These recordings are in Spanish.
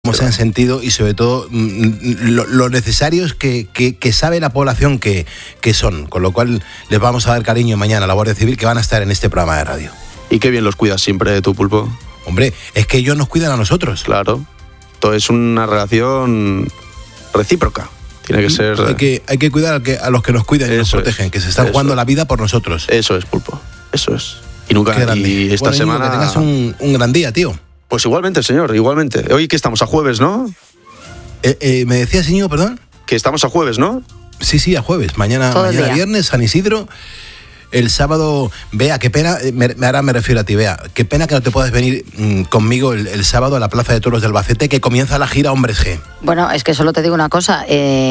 cómo se han sentido y sobre todo lo necesarios que sabe la población que son, con lo cual les vamos a dar cariño mañana a la Guardia Civil, que van a estar en este programa de radio. Y qué bien los cuidas siempre de tu Pulpo. Hombre, es que ellos nos cuidan a nosotros. Claro, todo es una relación recíproca. Tiene que ser... Hay que cuidar a los que nos cuidan y nos protegen, que se están jugando la vida por nosotros. Eso es, Pulpo, eso es. Y nunca... Y esta semana... Que tengas un gran día, tío. Pues igualmente, señor, igualmente. Hoy que estamos a jueves, ¿no? ¿Me decías, Íñigo, perdón? Que estamos a jueves, ¿no? Sí, a jueves. Mañana viernes, San Isidro. El sábado, Bea, qué pena, ahora me refiero a ti, Bea, qué pena que no te puedas venir conmigo el sábado a la Plaza de Toros de Albacete, que comienza la gira Hombres G. Bueno, es que solo te digo una cosa,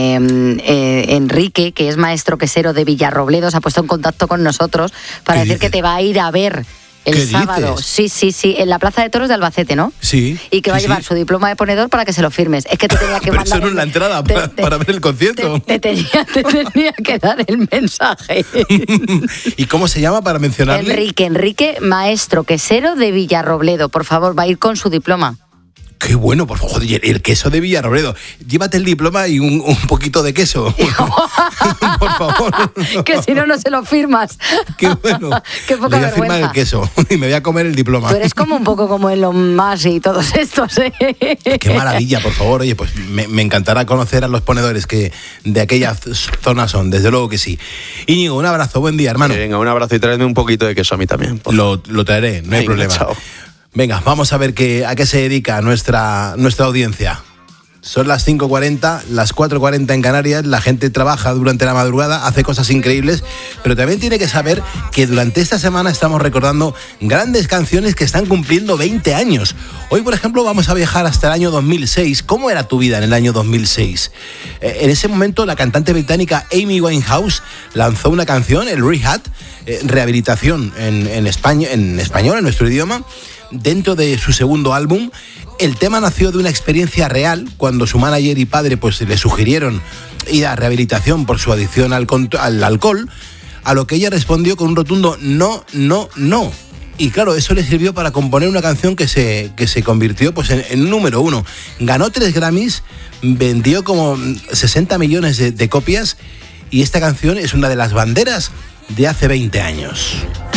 Enrique, que es maestro quesero de Villarrobledo, se ha puesto en contacto con nosotros para decir que te va a ir a ver el sábado. Dices? Sí, en la Plaza de Toros de Albacete, ¿no? Sí. Y que va a llevar su diploma de ponedor para que se lo firmes. Es que te tenía que Pero mandar... eso no es la entrada para ver el concierto. Te tenía que dar el mensaje. ¿Y cómo se llama para mencionarle? Enrique, maestro quesero de Villarrobledo. Por favor, va a ir con su diploma. Qué bueno, por favor, el queso de Villarrobledo. Llévate el diploma y un poquito de queso. Por favor. Que si no se lo firmas. Qué bueno. Qué poca vergüenza. Le voy a firmar el queso y me voy a comer el diploma. Tú eres como un poco como Elon Musk y todos estos, ¿eh? Qué maravilla, por favor. Oye, pues me encantará conocer a los ponedores que de aquella zona son, desde luego que sí. Íñigo, un abrazo, buen día, hermano. Venga, un abrazo y tráeme un poquito de queso a mí también. Lo traeré, no hay problema. Chao. Venga, vamos a ver a qué se dedica nuestra audiencia. Son las 5:40, las 4:40 en Canarias, la gente trabaja durante la madrugada, hace cosas increíbles, pero también tiene que saber que durante esta semana estamos recordando grandes canciones que están cumpliendo 20 años. Hoy, por ejemplo, vamos a viajar hasta el año 2006. ¿Cómo era tu vida en el año 2006? En ese momento, la cantante británica Amy Winehouse lanzó una canción, el Rehab, rehabilitación en español, en nuestro idioma, dentro de su segundo álbum. El tema nació de una experiencia real cuando su manager y padre pues le sugirieron ir a rehabilitación por su adicción al alcohol, a lo que ella respondió con un rotundo no. Y claro, eso le sirvió para componer una canción que se convirtió pues en número 1. Ganó 3 Grammys, vendió como 60 millones de copias y esta canción es una de las banderas de hace 20 años.